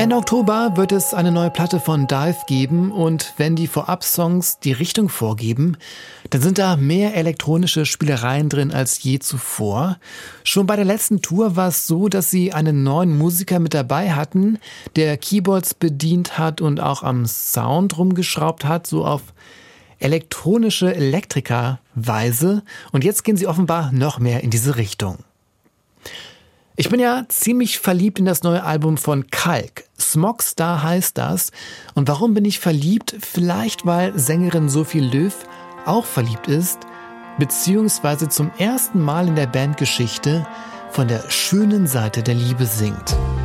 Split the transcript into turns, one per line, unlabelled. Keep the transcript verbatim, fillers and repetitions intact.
Ende Oktober wird es eine neue Platte von Dive geben und wenn die Vorab-Songs die Richtung vorgeben, dann sind da mehr elektronische Spielereien drin als je zuvor. Schon bei der letzten Tour war es so, dass sie einen neuen Musiker mit dabei hatten, der Keyboards bedient hat und auch am Sound rumgeschraubt hat, so auf elektronische Elektriker-Weise. Und jetzt gehen sie offenbar noch mehr in diese Richtung. Ich bin ja ziemlich verliebt in das neue Album von Kalk. Smogstar heißt das. Und warum bin ich verliebt? Vielleicht, weil Sängerin Sophie Löw auch verliebt ist, beziehungsweise zum ersten Mal in der Bandgeschichte von der schönen Seite der Liebe singt.